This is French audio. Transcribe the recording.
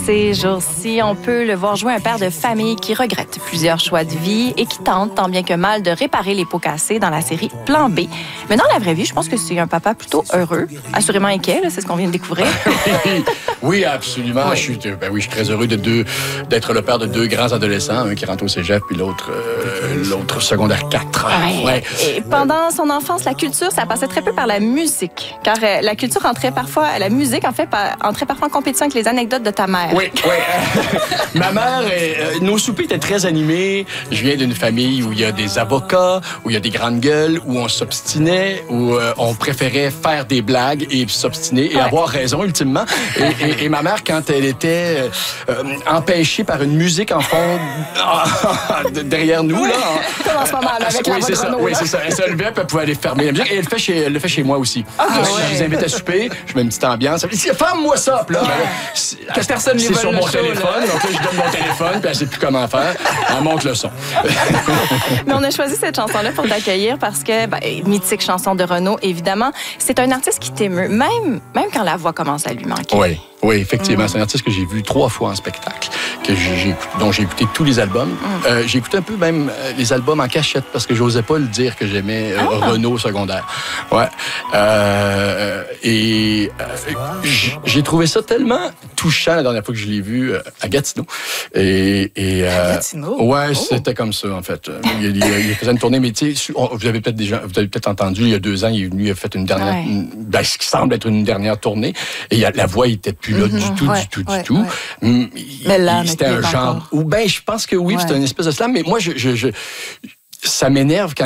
Ces jours-ci, on peut le voir jouer un père de famille qui regrette plusieurs choix de vie et qui tente, tant bien que mal, de réparer les pots cassés dans la série Plan B. Mais dans la vraie vie, je pense que c'est un papa plutôt heureux, assurément inquiet, là, c'est ce qu'on vient de découvrir. Oui, absolument. Oui. Je suis très heureux d'être le père de deux grands adolescents, un qui rentre au cégep puis l'autre secondaire 4. Ouais. Et pendant son enfance, la culture, ça passait très peu par la musique, car la culture entrait parfois en compétition avec les anecdotes de ta mère. Oui. Ma mère, nos soupers étaient très animés. Je viens d'une famille où il y a des avocats, où il y a des grandes gueules, où on s'obstinait, où on préférait faire des blagues et s'obstiner et avoir raison, ultimement. Et ma mère, quand elle était empêchée par une musique en fond derrière nous, là... Comme en ce moment, là, avec la voix de Renaud. Oui, c'est ça. Elle se levait, puis elle pouvait aller fermer la musique. Et elle le fait chez moi aussi. Je les invite à souper, je mets une petite ambiance. Elle dit, ferme-moi ça, puis là. Que personne c'est sur mon téléphone, donc là, je donne mon téléphone, puis elle sait plus comment faire. Elle monte le son. Mais on a choisi cette chanson-là pour t'accueillir parce que, mythique chanson de Renaud, évidemment, c'est un artiste qui t'émeut, même quand la voix commence à lui manquer. Oui, effectivement. C'est un artiste que j'ai vu 3 fois en spectacle, dont j'ai écouté tous les albums. J'ai écouté un peu même les albums en cachette parce que j'osais pas le dire que j'aimais Renaud au secondaire. Ouais. J'ai trouvé ça tellement touchant la dernière fois que je l'ai vu à Gatineau. À Gatineau? Ouais, c'était comme ça, en fait. Il faisait une tournée, mais tu sais, vous avez peut-être entendu, il y a 2 ans, il est venu, il a fait une dernière, ce qui semble être une dernière tournée. Et la voix, il était plus là du tout. Mais là, c'était un genre. Ou je pense que oui, c'était une espèce de slam, mais moi, ça m'énerve quand